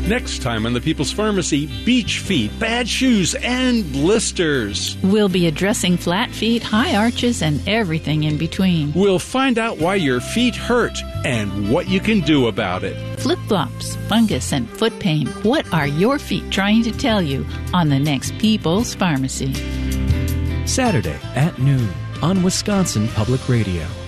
Next time on the People's Pharmacy, beach feet, bad shoes, and blisters. We'll be addressing flat feet, high arches, and everything in between. We'll find out why your feet hurt and what you can do about it. Flip-flops, fungus, and foot pain. What are your feet trying to tell you on the next People's Pharmacy? Saturday at noon on Wisconsin Public Radio.